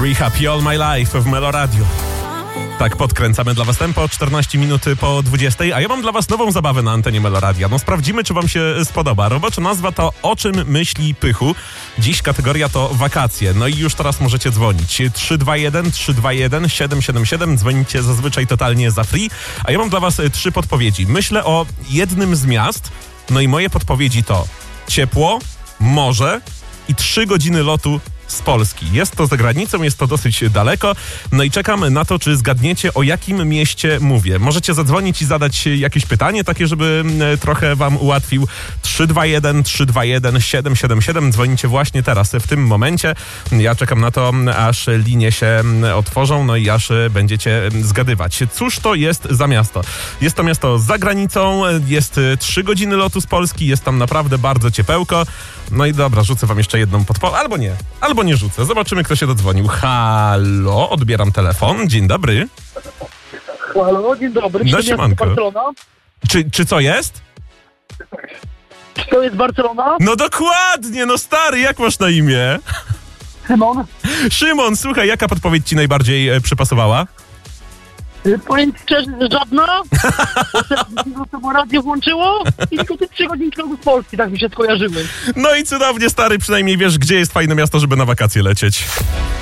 Rehab All My Life w Melo Radio. Tak, podkręcamy dla was tempo, 14 minut po 20, a ja mam dla was nową zabawę na antenie Melo Radia. No sprawdzimy, czy wam się spodoba. Robocza nazwa to O czym myśli Pychu. Dziś kategoria to wakacje. No i już teraz możecie dzwonić. 321 321 777. Dzwonicie zazwyczaj totalnie za free. A ja mam dla was 3 podpowiedzi. Myślę o jednym z miast. No i moje podpowiedzi to ciepło, morze i 3 godziny lotu z Polski. Jest to za granicą, jest to dosyć daleko. No i czekam na to, czy zgadniecie, o jakim mieście mówię. Możecie zadzwonić i zadać jakieś pytanie, takie, żeby trochę wam ułatwił. 321 321 777. Dzwonicie właśnie teraz, w tym momencie. Ja czekam na to, aż linie się otworzą, no i aż będziecie zgadywać. Cóż to jest za miasto? Jest to miasto za granicą, jest 3 godziny lotu z Polski, jest tam naprawdę bardzo ciepełko. No i dobra, rzucę wam jeszcze jedną podpowiedź. Albo nie rzucę. Zobaczymy, kto się dodzwonił. Halo, odbieram telefon. Dzień dobry. Halo, dzień dobry. No, Czy siemanko. Barcelona? Czy co jest? Czy to jest Barcelona? No dokładnie, no stary, jak masz na imię? Szymon? Szymon, słuchaj, jaka podpowiedź ci najbardziej przypasowała? Powiem szczerze, żadna. Bo radio włączyło i tylko te 3 godziny z Polski, tak mi się skojarzyły. No i cudownie, stary, przynajmniej wiesz, gdzie jest fajne miasto, żeby na wakacje lecieć.